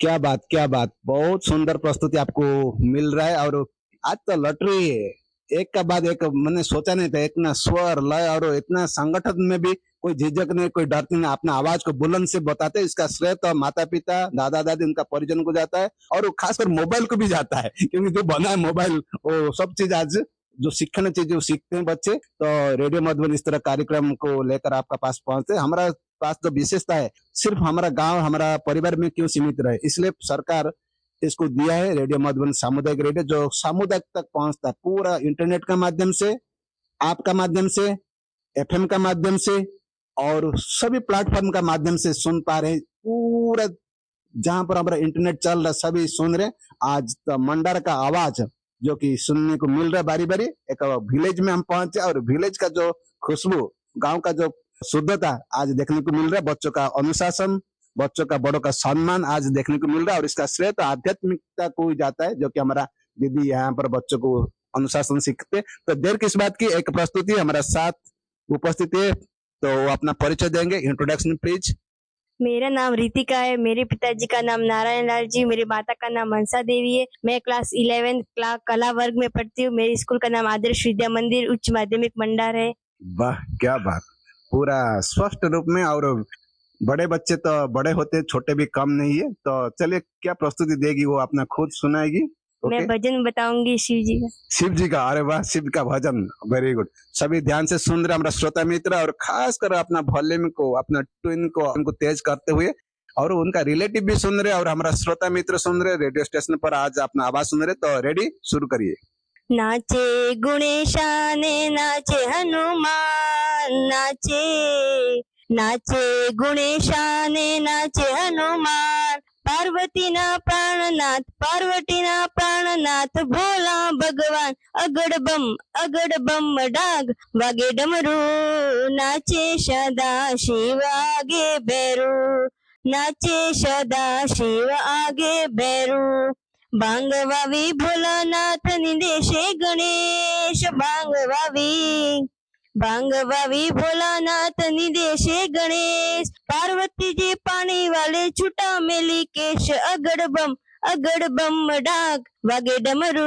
क्या बात! बहुत सुंदर प्रस्तुति आपको मिल रहा है और आज तो लॉटरी है। एक का बाद एक मैंने सोचा नहीं था इतना स्वर, लय और इतना संगठन में भी कोई झिझक नहीं, कोई डर नहीं, अपना आवाज को बुलंद से बताते हैं। इसका श्रेय तो माता-पिता, दादा-दादी उनका परिजन को जाता है और वो खासकर मोबाइल को भी जाता है क्योंकि जो बना है मोबाइल वो सब चीज़ आज जो सीखना चाहिए वो सीखते हैं बच्चे। तो रेडियो मधुबन इस तरह कार्यक्रम को लेकर आपका पास पहुँचते हैं। हमारा पास जो विशेषता है सिर्फ हमारा गांव हमारा परिवार में क्यों सीमित रहे, इसलिए सरकार इसको दिया है रेडियो मधुबन सामुदायिक रेडियो जो सामुदायिक तक पहुंचता है पूरा इंटरनेट का माध्यम से, आपका माध्यम से, एफएम का माध्यम से और सभी प्लेटफॉर्म का माध्यम से सुन पा रहे हैं। पूरा जहां पर हमारा इंटरनेट चल रहा है सभी सुन रहे हैं। आज तो मंडार का आवाज जो कि सुनने को मिल रहा है बारी बारी, एक विलेज में हम पहुंचे और विलेज का जो खुशबू, गांव का जो शुद्धता आज देखने को मिल रहा है। बच्चों का अनुशासन, बच्चों का बड़ों का सम्मान आज देखने को मिल रहा है और इसका श्रेय तो आध्यात्मिकता को ही जाता है जो कि हमारा दीदी यहाँ पर बच्चों को अनुशासन सीखते। तो देर किस बात की, एक प्रस्तुति हमारा साथ उपस्थित है तो वो अपना परिचय देंगे। Introduction please. मेरा नाम रितिका है। मेरे पिताजी का नाम नारायण लाल जी, मेरी माता का नाम हंसा देवी है। मैं क्लास 11 कला वर्ग में पढ़ती हूँ। मेरी स्कूल का नाम आदर्श विद्या मंदिर उच्च माध्यमिक मंडार है। वाह क्या बात! पूरा स्पष्ट रूप में। और बड़े बच्चे तो बड़े होते, छोटे भी कम नहीं है। तो चलिए क्या प्रस्तुति देगी वो अपना खुद सुनाएगी। मैं भजन बताऊंगी शिव जी का। शिव जी का, अरे वाह, शिव का भजन, वेरी गुड। सभी ध्यान से सुन रहे हमारा श्रोता मित्र और खास कर अपना वॉल्यूम को, अपना ट्यून को उनको तेज करते हुए और उनका रिलेटिव भी सुन रहे और हमारा श्रोता मित्र सुन रहे रेडियो स्टेशन पर आज अपना आवाज सुन रहे। तो रेडी, शुरू करिए। नाचे गुणेशाने नाचे हनुमान, नाचे गुणेशाने नाचे हनुमान। पार्वतीना प्राणनाथ भोला भगवान। अगड़ बम डाग वागे डमरू। नाचे सदा शिव आगे बैरू, नाचे सदा शिव आगे बैरू। भांग वावी भोलानाथ निदेशे गणेश। भांग वावी भोलानाथ निदेशे गणेश। पार्वती जी पानी वाले छुटा मेली केश। अगड़ बम डाक वागे डमरू।